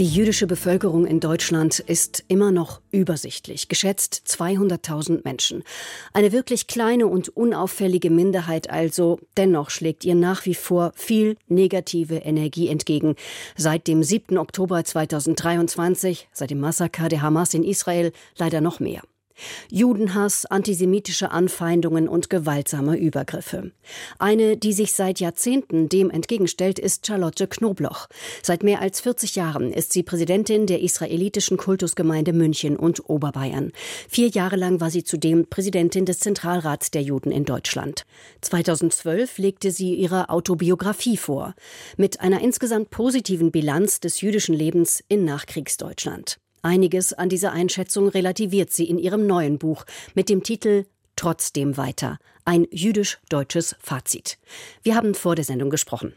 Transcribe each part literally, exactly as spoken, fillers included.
Die jüdische Bevölkerung in Deutschland ist immer noch übersichtlich, geschätzt zweihunderttausend Menschen. Eine wirklich kleine und unauffällige Minderheit also, dennoch schlägt ihr nach wie vor viel negative Energie entgegen. Seit dem siebten Oktober zweitausenddreiundzwanzig, seit dem Massaker der Hamas in Israel, leider noch mehr. Judenhass, antisemitische Anfeindungen und gewaltsame Übergriffe. Eine, die sich seit Jahrzehnten dem entgegenstellt, ist Charlotte Knobloch. Seit mehr als vierzig Jahren ist sie Präsidentin der israelitischen Kultusgemeinde München und Oberbayern. Vier Jahre lang war sie zudem Präsidentin des Zentralrats der Juden in Deutschland. zweitausendzwölf legte sie ihre Autobiografie vor, mit einer insgesamt positiven Bilanz des jüdischen Lebens in Nachkriegsdeutschland. Einiges an dieser Einschätzung relativiert sie in ihrem neuen Buch mit dem Titel »Trotzdem weiter. Ein jüdisch-deutsches Fazit«. Wir haben vor der Sendung gesprochen.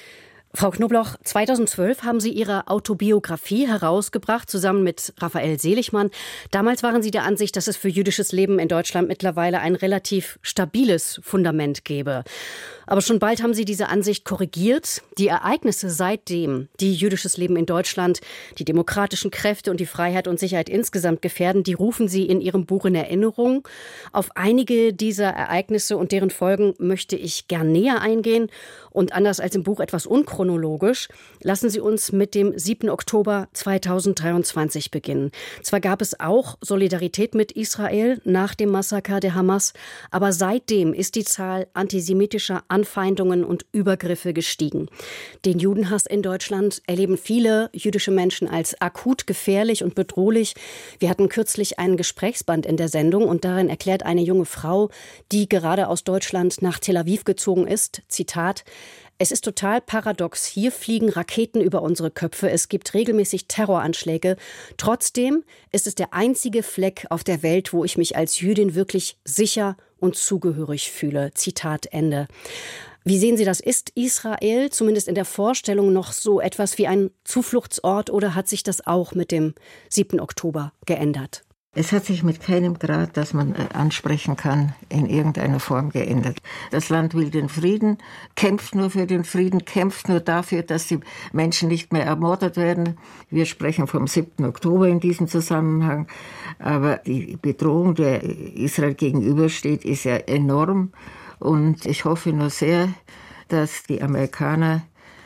Frau Knobloch, zweitausendzwölf haben Sie Ihre Autobiografie herausgebracht, zusammen mit Raphael Seligmann. Damals waren Sie der Ansicht, dass es für jüdisches Leben in Deutschland mittlerweile ein relativ stabiles Fundament gäbe. Aber schon bald haben Sie diese Ansicht korrigiert. Die Ereignisse seitdem, die jüdisches Leben in Deutschland, die demokratischen Kräfte und die Freiheit und Sicherheit insgesamt gefährden, die rufen Sie in Ihrem Buch in Erinnerung. Auf einige dieser Ereignisse und deren Folgen möchte ich gern näher eingehen. Und anders als im Buch etwas unchronologisch, lassen Sie uns mit dem siebten Oktober zweitausenddreiundzwanzig beginnen. Zwar gab es auch Solidarität mit Israel nach dem Massaker der Hamas, aber seitdem ist die Zahl antisemitischer Anfeindungen und Übergriffe gestiegen. Den Judenhass in Deutschland erleben viele jüdische Menschen als akut gefährlich und bedrohlich. Wir hatten kürzlich einen Gesprächsband in der Sendung und darin erklärt eine junge Frau, die gerade aus Deutschland nach Tel Aviv gezogen ist, Zitat: Es ist total paradox. Hier fliegen Raketen über unsere Köpfe. Es gibt regelmäßig Terroranschläge. Trotzdem ist es der einzige Fleck auf der Welt, wo ich mich als Jüdin wirklich sicher und zugehörig fühle. Zitat Ende. Wie sehen Sie das? Ist Israel zumindest in der Vorstellung noch so etwas wie ein Zufluchtsort oder hat sich das auch mit dem siebten Oktober geändert? Es hat sich mit keinem Grad, das man ansprechen kann, in irgendeiner Form geändert. Das Land will den Frieden, kämpft nur für den Frieden, kämpft nur dafür, dass die Menschen nicht mehr ermordet werden. Wir sprechen vom siebten Oktober in diesem Zusammenhang. Aber die Bedrohung, der Israel gegenübersteht, ist ja enorm. Und ich hoffe nur sehr, dass die Amerikaner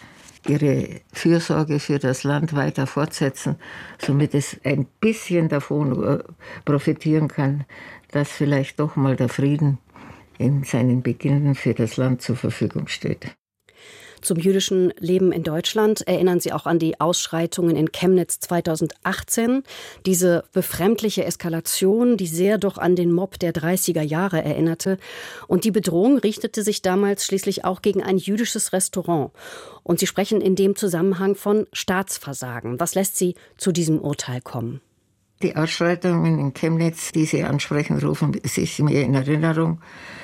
ihre Fürsorge für das Land weiter fortsetzen, somit es ein bisschen davon profitieren kann, dass vielleicht doch mal der Frieden in seinen Beginnen für das Land zur Verfügung steht. Zum jüdischen Leben in Deutschland erinnern Sie auch an die Ausschreitungen in Chemnitz zweitausendachtzehn. Diese befremdliche Eskalation, die sehr doch an den Mob der dreißiger Jahre erinnerte. Und die Bedrohung richtete sich damals schließlich auch gegen ein jüdisches Restaurant. Und Sie sprechen in dem Zusammenhang von Staatsversagen. Was lässt Sie zu diesem Urteil kommen? Die Ausschreitungen in Chemnitz, die Sie ansprechen, rufen sich mir in Erinnerung.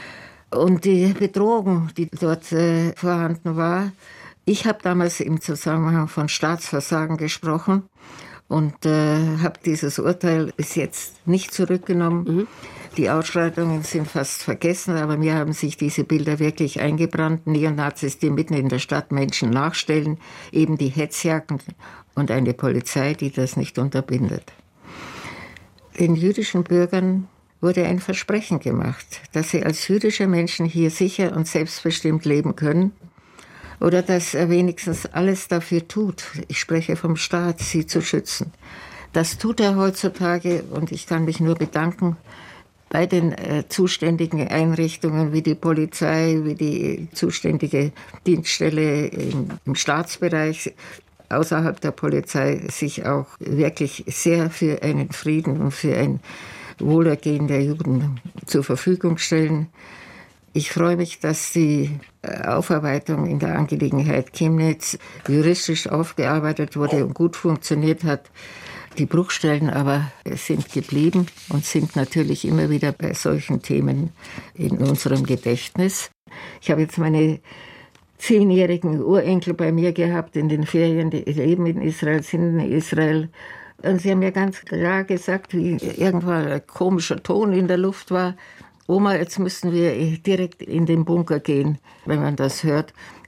Und die Bedrohung, die dort äh, vorhanden war, ich habe damals im Zusammenhang von Staatsversagen gesprochen und äh, habe dieses Urteil bis jetzt nicht zurückgenommen. Mhm. Die Ausschreitungen sind fast vergessen, aber mir haben sich diese Bilder wirklich eingebrannt. Neonazis, die mitten in der Stadt Menschen nachstellen, eben die Hetzjagden und eine Polizei, die das nicht unterbindet. Den jüdischen Bürgern wurde ein Versprechen gemacht, dass sie als jüdische Menschen hier sicher und selbstbestimmt leben können oder dass er wenigstens alles dafür tut, ich spreche vom Staat, sie zu schützen. Das tut er heutzutage und ich kann mich nur bedanken bei den äh, zuständigen Einrichtungen wie die Polizei, wie die zuständige Dienststelle im, im Staatsbereich, außerhalb der Polizei sich auch wirklich sehr für einen Frieden und für ein Wohlergehen der Juden zur Verfügung stellen. Ich freue mich, dass die Aufarbeitung in der Angelegenheit Chemnitz juristisch aufgearbeitet wurde und gut funktioniert hat. Die Bruchstellen aber sind geblieben und sind natürlich immer wieder bei solchen Themen in unserem Gedächtnis. Ich habe jetzt meine zehnjährigen Urenkel bei mir gehabt in den Ferien, die leben in Israel, sind in Israel. Und sie haben mir ganz klar gesagt, wie irgendwann ein komischer Ton in der Luft war. Oma, jetzt müssen wir direkt in den Bunker gehen, wenn man das hört.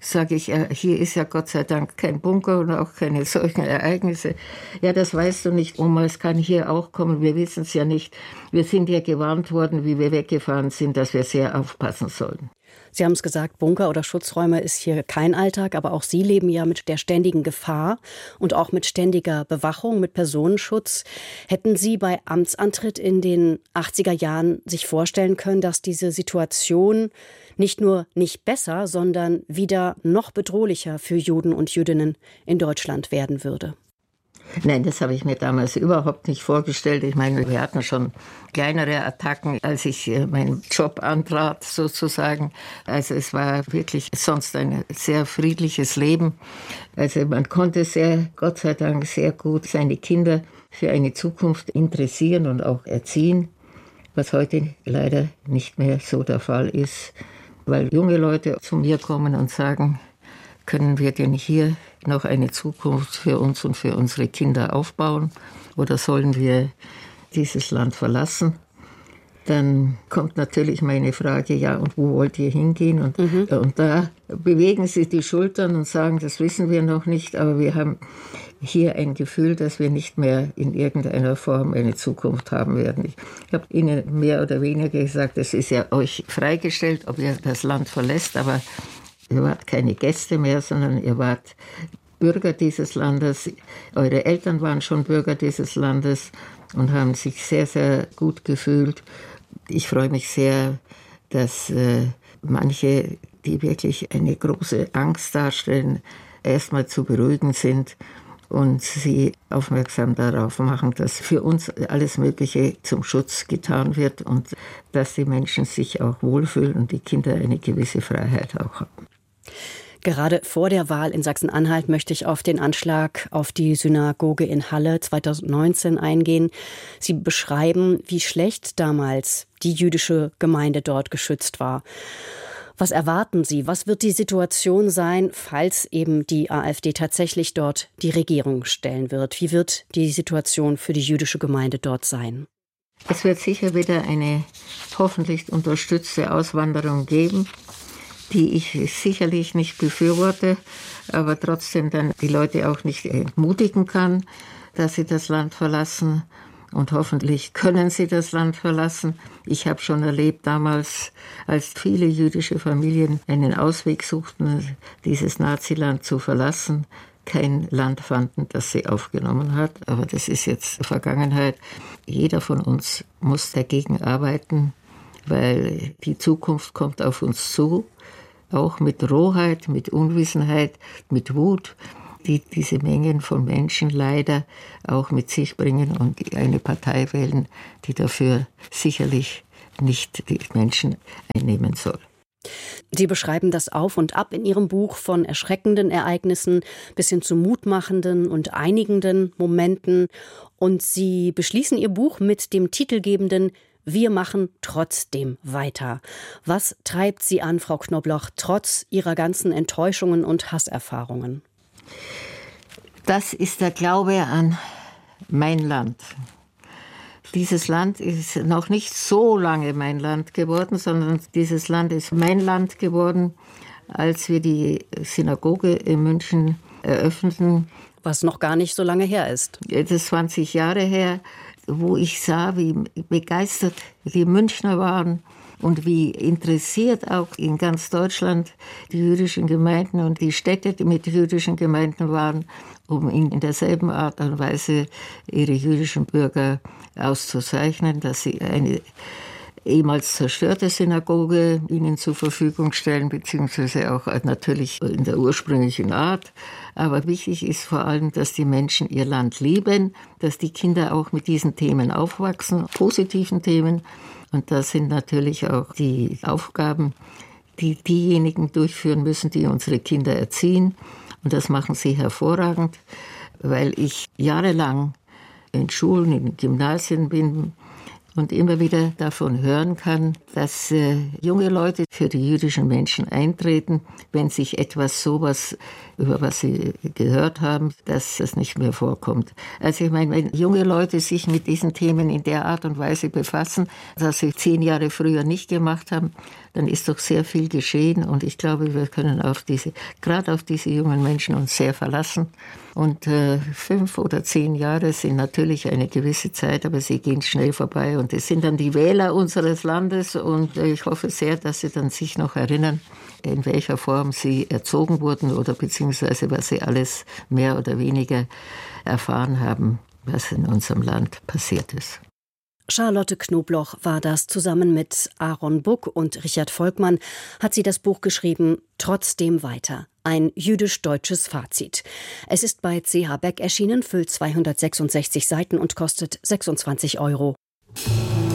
sage ich, ja, hier ist ja Gott sei Dank kein Bunker und auch keine solchen Ereignisse. Ja, das weißt du nicht, Oma, es kann hier auch kommen, wir wissen es ja nicht. Wir sind ja gewarnt worden, wie wir weggefahren sind, dass wir sehr aufpassen sollen. Sie haben es gesagt, Bunker oder Schutzräume ist hier kein Alltag, aber auch Sie leben ja mit der ständigen Gefahr und auch mit ständiger Bewachung, mit Personenschutz. Hätten Sie bei Amtsantritt in den achtziger Jahren sich vorstellen können, dass diese Situation nicht nur nicht besser, sondern wieder noch bedrohlicher für Juden und Jüdinnen in Deutschland werden würde? Nein, das habe ich mir damals überhaupt nicht vorgestellt. Ich meine, wir hatten schon kleinere Attacken, als ich meinen Job antrat, sozusagen. Also es war wirklich sonst ein sehr friedliches Leben. Also man konnte sehr, Gott sei Dank, sehr gut seine Kinder für eine Zukunft interessieren und auch erziehen, was heute leider nicht mehr so der Fall ist, weil junge Leute zu mir kommen und sagen, können wir denn hier noch eine Zukunft für uns und für unsere Kinder aufbauen oder sollen wir dieses Land verlassen? Dann kommt natürlich meine Frage, ja, und wo wollt ihr hingehen? Und, mhm. und da bewegen sie die Schultern und sagen, das wissen wir noch nicht, aber wir haben hier ein Gefühl, dass wir nicht mehr in irgendeiner Form eine Zukunft haben werden. Ich habe Ihnen mehr oder weniger gesagt, es ist ja euch freigestellt, ob ihr das Land verlässt, aber ihr wart keine Gäste mehr, sondern ihr wart Bürger dieses Landes. Eure Eltern waren schon Bürger dieses Landes und haben sich sehr, sehr gut gefühlt. Ich freue mich sehr, dass äh, manche, die wirklich eine große Angst darstellen, erstmal zu beruhigen sind und sie aufmerksam darauf machen, dass für uns alles Mögliche zum Schutz getan wird und dass die Menschen sich auch wohlfühlen und die Kinder eine gewisse Freiheit auch haben. Gerade vor der Wahl in Sachsen-Anhalt möchte ich auf den Anschlag auf die Synagoge in Halle zweitausendneunzehn eingehen. Sie beschreiben, wie schlecht damals die jüdische Gemeinde dort geschützt war. Was erwarten Sie? Was wird die Situation sein, falls eben die AfD tatsächlich dort die Regierung stellen wird? Wie wird die Situation für die jüdische Gemeinde dort sein? Es wird sicher wieder eine hoffentlich unterstützte Auswanderung geben, die ich sicherlich nicht befürworte, aber trotzdem dann die Leute auch nicht entmutigen kann, dass sie das Land verlassen. Und hoffentlich können sie das Land verlassen. Ich habe schon erlebt damals, als viele jüdische Familien einen Ausweg suchten, dieses Naziland zu verlassen, kein Land fanden, das sie aufgenommen hat. Aber das ist jetzt Vergangenheit. Jeder von uns muss dagegen arbeiten, weil die Zukunft kommt auf uns zu. Auch mit Rohheit, mit Unwissenheit, mit Wut, die diese Mengen von Menschen leider auch mit sich bringen und eine Partei wählen, die dafür sicherlich nicht die Menschen einnehmen soll. Sie beschreiben das Auf und Ab in Ihrem Buch von erschreckenden Ereignissen bis hin zu mutmachenden und einigenden Momenten. Und Sie beschließen Ihr Buch mit dem titelgebenden Wir machen trotzdem weiter. Was treibt Sie an, Frau Knobloch, trotz Ihrer ganzen Enttäuschungen und Hasserfahrungen? Das ist der Glaube an mein Land. Dieses Land ist noch nicht so lange mein Land geworden, sondern dieses Land ist mein Land geworden, als wir die Synagoge in München eröffneten. Was noch gar nicht so lange her ist. Das ist zwanzig Jahre her, wo ich sah, wie begeistert die Münchner waren und wie interessiert auch in ganz Deutschland die jüdischen Gemeinden und die Städte, die mit jüdischen Gemeinden waren, um in derselben Art und Weise ihre jüdischen Bürger auszuzeichnen, dass sie eine ehemals zerstörte Synagoge ihnen zur Verfügung stellen, beziehungsweise auch natürlich in der ursprünglichen Art. Aber wichtig ist vor allem, dass die Menschen ihr Land lieben, dass die Kinder auch mit diesen Themen aufwachsen, positiven Themen. Und das sind natürlich auch die Aufgaben, die diejenigen durchführen müssen, die unsere Kinder erziehen. Und das machen sie hervorragend, weil ich jahrelang in Schulen, in Gymnasien bin und immer wieder davon hören kann, dass äh, junge Leute für die jüdischen Menschen eintreten, wenn sich etwas sowas, über was sie gehört haben, dass das nicht mehr vorkommt. Also ich meine, wenn junge Leute sich mit diesen Themen in der Art und Weise befassen, dass sie zehn Jahre früher nicht gemacht haben, dann ist doch sehr viel geschehen. Und ich glaube, wir können auf diese, gerade auf diese jungen Menschen uns sehr verlassen. Und äh, fünf oder zehn Jahre sind natürlich eine gewisse Zeit, aber sie gehen schnell vorbei. Und es sind dann die Wähler unseres Landes. Und äh, ich hoffe sehr, dass sie dann sich noch erinnern, in welcher Form sie erzogen wurden oder beziehungsweise was sie alles mehr oder weniger erfahren haben, was in unserem Land passiert ist. Charlotte Knobloch war das. Zusammen mit Aaron Buck und Richard Volkmann hat sie das Buch geschrieben, Trotzdem weiter. Ein jüdisch-deutsches Fazit. Es ist bei C H Beck erschienen, füllt zweihundertsechsundsechzig Seiten und kostet sechsundzwanzig Euro.